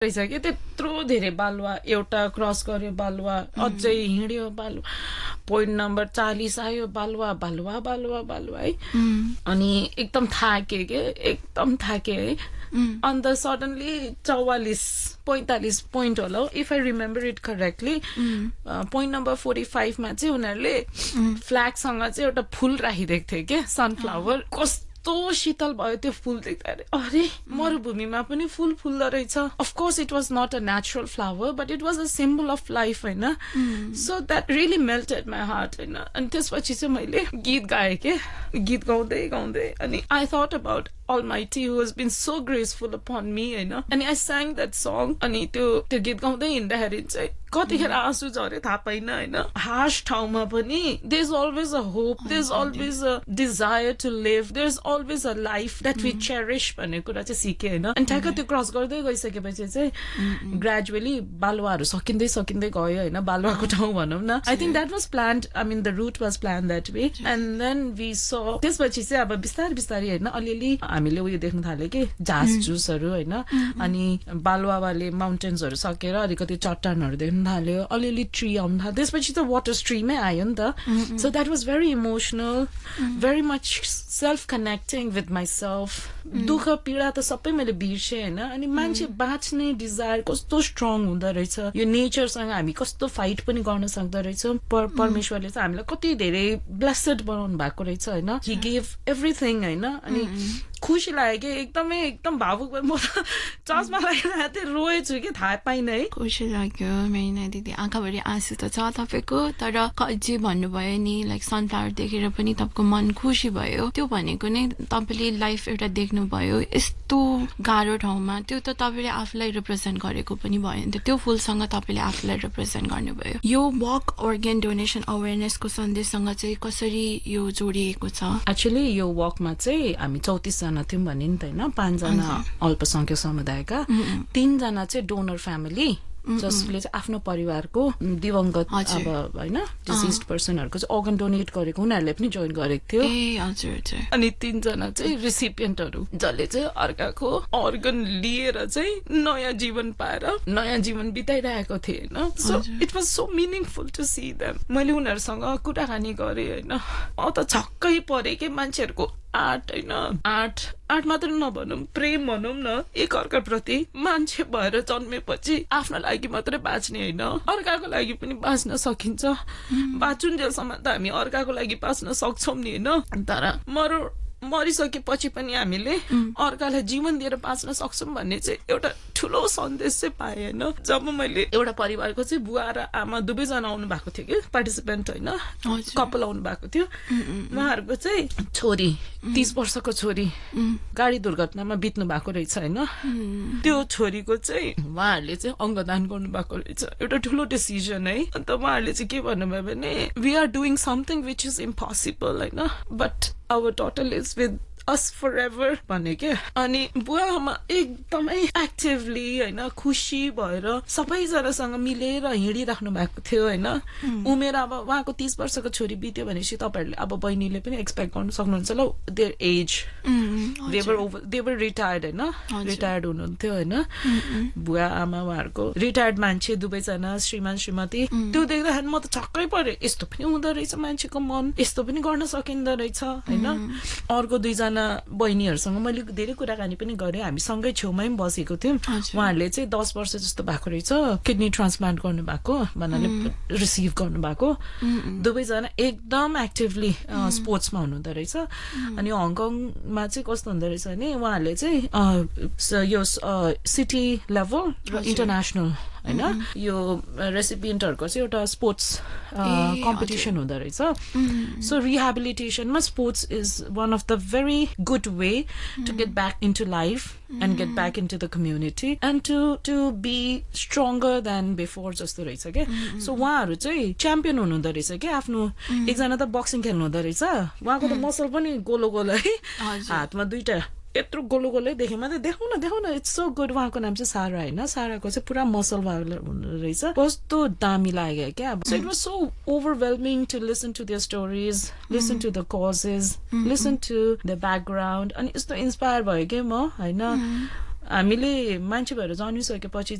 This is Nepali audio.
रहेछ कि त्यत्रो धेरै बालुवा एउटा क्रस गर्यो बालुवा अझै हिँड्यो बालुवा पोइन्ट नम्बर 40 आयो बालुवा बालुवा बालुवा बालुवा है अनि एकदम थाके के एकदम थाके है अन्त सडनली 44-45 पोइन्ट होला if I remember it correctly point number 45 मा चाहिँ उनीहरूले फ्ल्यागसँग चाहिँ एउटा फुल राखिदिएको थियो के सनफ्लावर कस्तो शीतल भयो त्यो फुल देख्दा अरे मरुभूमिमा पनि फुल फुल्दो रहेछ of course it was not a natural flower but it was a symbol of life होइन so that really melted my heart होइन अनि त्यसपछि चाहिँ मैले गीत गाएँ के गीत गाउँदै गाउँदै अनि I thought about Almighty who has been so graceful upon me and I sang that song अनि त्यो गीत गाउँदै हिँड्दाखेरि चाहिँ कतिखेर आँसु झरे थाहा पाइन होइन हार्श ठाउँमा पनि there is always a hope there is always a desire to live there is always a life that we cherish भन्ने कुरा चाहिँ सिकेँ होइन अनि ठ्याक्क त्यो क्रस गर्दै गइसकेपछि चाहिँ ग्रेजुअली बालुवाहरू सकिँदै गयो होइन बालुवाको ठाउँ भनौँ न I think that was planned I mean the root was plan that way and then we so त्यसपछि चाहिँ अब बिस्तारै बिस्तारै होइन अलिअलि हामीले उयो देख्न थाल्यो कि झास जुसहरू होइन अनि बालुवाले माउन्टेन्सहरू सकेर अलिकति चट्टानहरू देख्न थाल्यो अलिअलि ट्री आउनु थाल्यो त्यसपछि त वाटर स्ट्रिमै आयो नि त so that was very emotional very much self connecting with myself दुःख पीडा त सबै मैले बिर्सेँ होइन अनि मान्छे बाँच्ने डिजायर कस्तो स्ट्रङ हुँदो रहेछ यो नेचरसँग हामी कस्तो फाइट पनि गर्न सक्दो रहेछ परमेश्वरले चाहिँ हामीलाई कति धेरै ब्लेस्ड बनाउनु भएको रहेछ होइन हि गेभ एभ्रिथिङ होइन अनि खुसी लाग्यो कि एकदम भावुक म त चर्चमा लागेर थिएँ रोएछु कि थाहा पाइनँ है खुसी लाग्यो मेरिना दिदी आँखाभरि आँसु त छ तपाईँको तर जे भन्नुभयो नि लाइक सनफ्लावर देखेर पनि तपाईँको मन खुसी भयो त्यो भनेको नै तपाईँले लाइफ एउटा देख्नुभयो यस्तो गाह्रो ठाउँमा त्यो त तपाईँले आफूलाई रिप्रेजेन्ट गरेको पनि भयो नि त त्यो फुलसँग तपाईँले आफूलाई रिप्रेजेन्ट गर्नुभयो यो वक अर्गन डोनेसन अवेरनेसको सन्देशसँग चाहिँ कसरी यो जोडिएको छ एक्चुअली यो वकमा चाहिँ हामी 34 जना थियौँ भने नि त होइन 5 जना अल्पसंख्यक समुदायका 3 जना चाहिँ डोनर फ्यामिली जसले चाहिँ आफ्नो परिवारको दिवंगत अब होइन डिजिज्ड पर्सनहरूको चाहिँ अर्गन डोनेट गरेको उनीहरूले पनि जोइन गरेको थियो अनि 3 जना चाहिँ रिसिपिएन्टहरू जसले चाहिँ अर्काको अर्गन लिएर चाहिँ नयाँ जीवन पाएर नयाँ जीवन बिताइरहेको थिए होइन so it was so meaningful to see them मैले उनीहरूसँग कुराकानी गरेँ होइन त छक्कै परे के मान्छेहरूको आर्ट होइन आर्ट मात्र नभनौँ प्रेम भनौँ न एक अर्काप्रति मान्छे भएर जन्मेपछि आफ्नो लागि मात्रै बाँच्ने होइन अर्काको लागि पनि बाँच्न सकिन्छ बाँचुन्जेलसम्म त हामी अर्काको लागि बाँच्न सक्छौँ नि होइन तर मरिसकेपछि पनि हामीले अर्कालाई जीवन दिएर बाँच्न सक्छौँ भन्ने चाहिँ एउटा ठुलो सन्देश चाहिँ पाएँ होइन जब मैले एउटा परिवारको चाहिँ बुवा र आमा दुवैजना आउनु भएको थियो कि पार्टिसिपेन्ट होइन कपाल आउनु भएको थियो उहाँहरूको चाहिँ छोरी 30 वर्षको छोरी गाडी दुर्घटनामा बित्नु भएको रहेछ होइन त्यो छोरीको चाहिँ उहाँहरूले चाहिँ अङ्गदान गर्नु भएको रहेछ एउटा ठुलो डिसिजन है अन्त उहाँहरूले चाहिँ के भन्नुभयो भने we are doing something which is impossible होइन but our daughter lives with us forever भने के अनि बुवा आमा एकदमै एक्टिभली होइन खुसी भएर सबैजनासँग मिलेर हिँडिराख्नु भएको थियो होइन उमेर अब उहाँको 30 वर्षको छोरी बित्यो भनेपछि तपाईँहरूले अब बहिनीले पनि एक्सपेक्ट गर्नु सक्नुहुन्छ ल देयर एज देवर रिटायर्ड होइन रिटायर्ड हुनुहुन्थ्यो होइन बुवा आमा उहाँहरूको रिटायर्ड मान्छे दुवैजना श्रीमान श्रीमती त्यो देख्दाखेरि म त छक्कै परे यस्तो पनि हुँदो रहेछ मान्छेको मन यस्तो पनि गर्न सकिँदो रहेछ होइन अर्को 2 जना बहिनीहरूसँग मैले धेरै कुराकानी पनि गरेँ हामी सँगै छेउमै बसेको थियौँ उहाँहरूले चाहिँ 10 वर्ष जस्तो भएको रहेछ किडनी ट्रान्सप्लान्ट गर्नु भएको भन्नाले रिसिभ गर्नु भएको दुवैजना एकदम एक्टिभली स्पोर्ट्समा हुनुहुँदो रहेछ अनि हङकङमा चाहिँ कस्तो हुँदो रहेछ भने उहाँहरूले चाहिँ यो सिटी लेभल र इन्टरनेसनल होइन यो रेसिपिएन्टहरूको चाहिँ एउटा स्पोर्ट्स कम्पिटिसन हुँदो रहेछ so रिहेबिलिटेसनमा sports is one of the very good way to get back into life and get back into the community and to be stronger then before जस्तो रहेछ क्या सो उहाँहरू चाहिँ च्याम्पियन हुनुहुँदो रहेछ क्या आफ्नो एकजना त बक्सिङ खेल्नु हुँदो रहेछ उहाँको त मसल पनि गोलो गोलो है हातमा 2टा यत्रो गोलो गोलै देखेँ मात्रै देखाउन इट्स सो गुड उहाँको नाम चाहिँ सारा होइन साराको चाहिँ पुरा मसल भएको हुँदो रहेछ कस्तो दामी लाग्यो क्या so it was so overwhelming to listen to there stories listen to the causes listen to the background अनि यस्तो इन्सपायर भयो क्या म होइन हामीले मान्छे भएर जन्मिसकेपछि